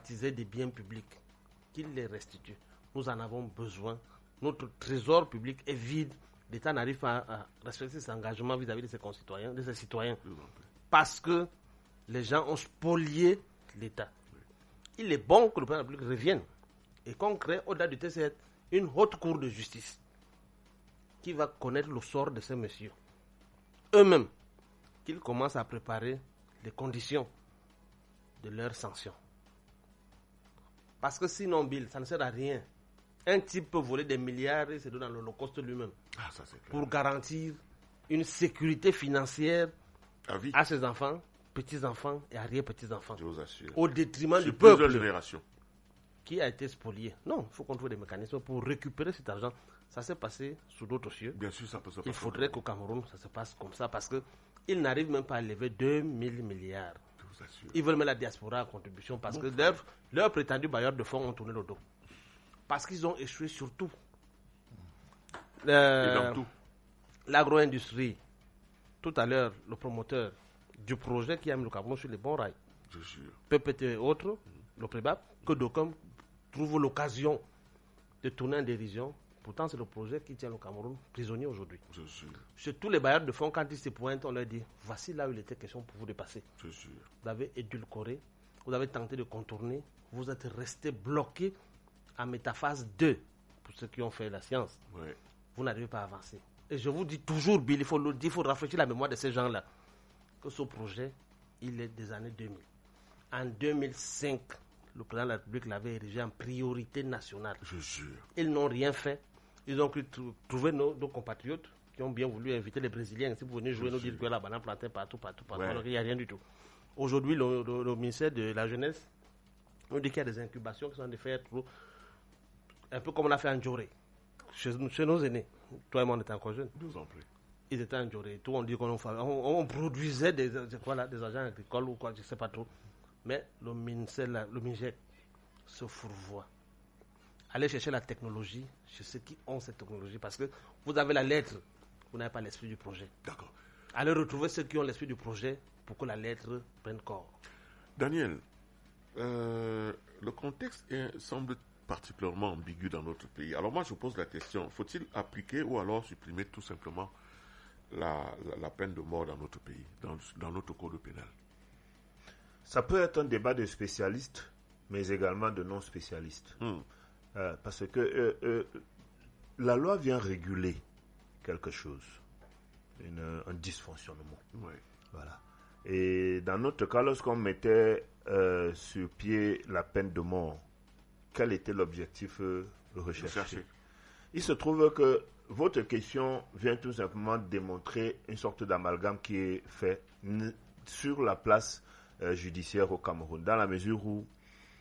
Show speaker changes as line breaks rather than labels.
des biens publics, qu'il les restitue. Nous en avons besoin. Notre trésor public est vide. L'État n'arrive pas à respecter ses engagements vis-à-vis de ses concitoyens, de ses citoyens. Parce que les gens ont spolié l'État. Il est bon que le président de la République revienne et qu'on crée au-delà du TCS une haute cour de justice qui va connaître le sort de ces messieurs. Eux-mêmes, qu'ils commencent à préparer les conditions de leurs sanctions. Parce que sinon, Bill, ça ne sert à rien. Un type peut voler des milliards et se donner dans l'Holocauste lui-même.
Ça, c'est clair.
Pour garantir une sécurité financière à ses enfants, petits-enfants et arrière-petits-enfants.
Je vous assure.
Au détriment
Sur
du peuple.
plusieurs générations.
Qui a été spolié. Non, il faut qu'on trouve des mécanismes pour récupérer cet argent. Ça s'est passé sous d'autres cieux.
Bien sûr, ça peut se passer.
Il faudrait qu'au Cameroun, ça se passe comme ça parce qu'ils n'arrivent même pas à lever 2000 milliards.
Je vous assure.
Ils veulent mettre la diaspora en contribution parce que leurs prétendus bailleurs de fonds ont tourné le dos. Parce qu'ils ont échoué sur tout. L'agro-industrie. Tout à l'heure, le promoteur du projet qui a mis le Cameroun sur les bons rails.
Je jure.
PPT et autres, le PREBAP, que d'aucuns trouvent l'occasion de tourner en dérision. Pourtant, c'est le projet qui tient le Cameroun prisonnier aujourd'hui.
Je jure.
Chez tous les bailleurs de fonds, quand ils se pointent, on leur dit voici là où il était question pour vous de passer.
Je jure.
Vous avez édulcoré, vous avez tenté de contourner, vous êtes resté bloqué en métaphase 2 pour ceux qui ont fait la science.
Ouais.
Vous n'arrivez pas à avancer. Et je vous dis toujours, Bill, il faut rafraîchir la mémoire de ces gens-là, que ce projet, il est des années 2000. En 2005, le président de la République l'avait érigé en priorité nationale.
Je jure.
Ils n'ont rien fait. Ils ont cru trouver nos compatriotes qui ont bien voulu inviter les Brésiliens. Si vous venez jouer, nous dire que la banane plantait partout.
Ouais.
Alors qu'il n'y a rien du tout. Aujourd'hui, le ministère de la Jeunesse nous dit qu'il y a des incubations qui sont de faire un peu comme on a fait en Djoré. Chez nos aînés. Toi et moi, on était encore jeunes.
Je vous en prie.
Ils étaient en Djoré. Tout, on dit qu'on produisait des agents agricoles ou quoi, je ne sais pas trop. Mais le ministère, le MINGEC, se fourvoie. Allez chercher la technologie chez ceux qui ont cette technologie. Parce que vous avez la lettre, vous n'avez pas l'esprit du projet.
D'accord.
Allez retrouver ceux qui ont l'esprit du projet pour que la lettre prenne corps.
Daniel, le contexte semble particulièrement ambigu dans notre pays. Alors moi, je pose la question, faut-il appliquer ou alors supprimer tout simplement la peine de mort dans notre pays, dans notre code pénal?
Ça peut être un débat de spécialistes, mais également de non-spécialistes. Parce que la loi vient réguler quelque chose, un dysfonctionnement.
Ouais.
Voilà. Et dans notre cas, lorsqu'on mettait sur pied la peine de mort, quel était l'objectif recherché? Il se trouve que votre question vient tout simplement démontrer une sorte d'amalgame qui est fait sur la place judiciaire au Cameroun, dans la mesure où